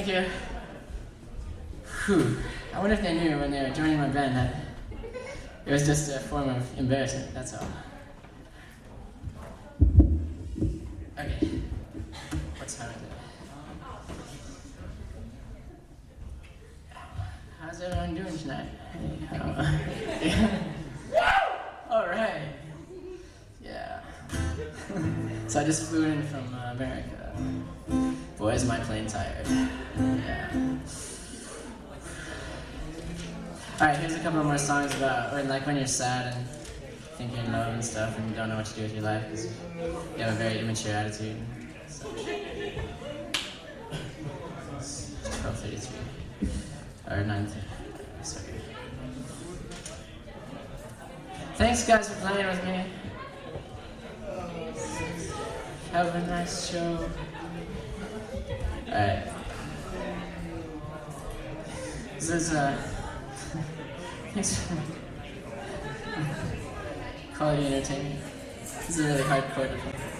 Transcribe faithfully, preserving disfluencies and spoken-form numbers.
thank you. Whew. I wonder if they knew when they were joining my band that it was just a form of embarrassment, that's all. Okay. What time is it? How's everyone doing tonight? All right. Yeah. So I just flew in from uh, America. Boy, is my plane tired. Yeah. All right, here's a couple more songs about, or like when you're sad and think you're in love and stuff and you don't know what to do with your life because you have a very immature attitude. So. twelve thirty-three. Or nine thirty. Sorry. Thanks guys for playing with me. Have a nice show. Alright. This is uh thanks for quality entertainment. This is really hardcore to play.